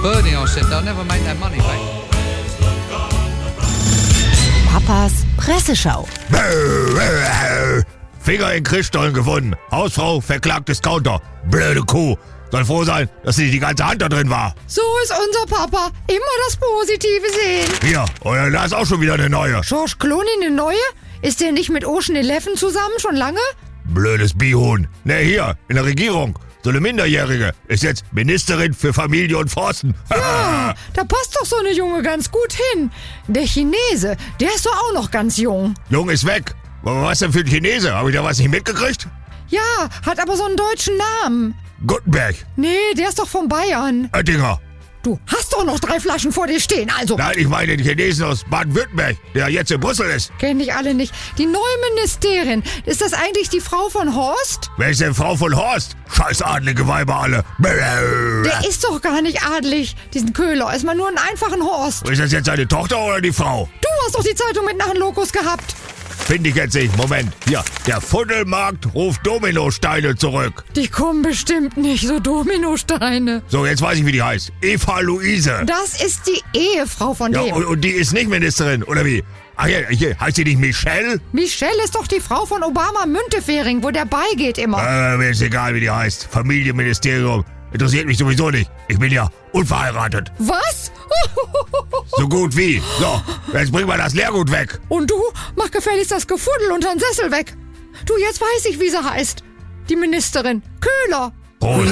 Bernie, I said, they'll never make that money back. Papas Presseschau. Finger in Christstollen gefunden. Hausfrau verklagt Discounter. Blöde Kuh. Soll froh sein, dass nicht die ganze Hand da drin war. So ist unser Papa. Immer das Positive sehen. Hier, oder da ist auch schon wieder eine neue. George Clooney eine neue? Ist der nicht mit Ocean 11 zusammen schon lange? Blödes Bihuhn. Ne, hier, in der Regierung. So eine Minderjährige ist jetzt Ministerin für Familie und Forsten. Ja, da passt doch so eine Junge ganz gut hin. Der Chinese, der ist doch auch noch ganz jung. Jung ist weg. Was denn für ein Chinese? Habe ich da was nicht mitgekriegt? Ja, hat aber so einen deutschen Namen. Gutenberg. Nee, der ist doch von Bayern. Oettinger. Du hast doch noch 3 Flaschen vor dir stehen, also. Nein, ich meine den Chinesen aus Baden-Württemberg, der jetzt in Brüssel ist. Kenn ich alle nicht. Die neue Ministerin, ist das eigentlich die Frau von Horst? Wer ist denn Frau von Horst? Scheiß adlige Weiber alle. Der ist doch gar nicht adelig, diesen Köhler. Ist mal nur ein einfachen Horst. Ist das jetzt seine Tochter oder die Frau? Du hast doch die Zeitung mit nach den Lokos gehabt. Finde ich jetzt nicht. Moment. Hier, der Fuddelmarkt ruft Dominosteine zurück. Die kommen bestimmt nicht, so Dominosteine. So, jetzt weiß ich, wie die heißt. Eva Luise. Das ist die Ehefrau von Ja, dem. und die ist nicht Ministerin, oder wie? Ach ja, hier, heißt sie nicht Michelle? Michelle ist doch die Frau von Obama Müntefering, wo der beigeht immer. Mir ist egal, wie die heißt. Familienministerium. Interessiert mich sowieso nicht. Ich bin ja unverheiratet. Was? So gut wie. So, jetzt bring mal das Leergut weg. Und du, mach gefälligst das Gefuddel untern Sessel weg. Du, jetzt weiß ich, wie sie heißt. Die Ministerin. Köhler. Prost.